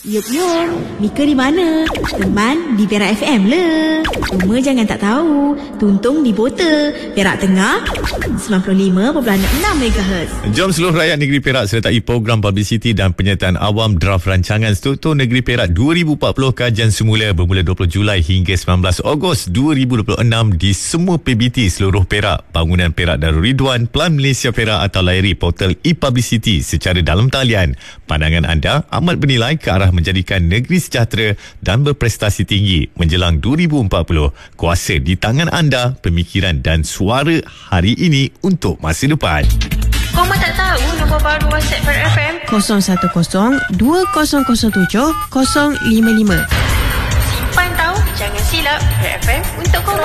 Yup, Mika di mana? Teman di Perak FM le. Cuma jangan tak tahu, Tuntung di Bota, Perak Tengah 95.6 MHz. Jom seluruh rakyat negeri Perak sertai program publicity dan penyertaan awam draft rancangan Struktur Negeri Perak 2040 kajian semula bermula 20 Julai hingga 19 Ogos 2026 di semua PBT seluruh Perak, Bangunan Perak Darul Ridwan, Pelan Malaysia Perak atau layari portal e-publicity secara dalam talian. Pandangan anda amat bernilai ke arah menjadikan negeri sejahtera dan berprestasi tinggi menjelang 2040. Kuasa di tangan anda, pemikiran dan suara hari ini untuk masa depan. Koma tak tahu nombor baru WhatsApp Perak FM? 010-2007-055. Simpan tahu, jangan silap. Perak FM untuk Koma.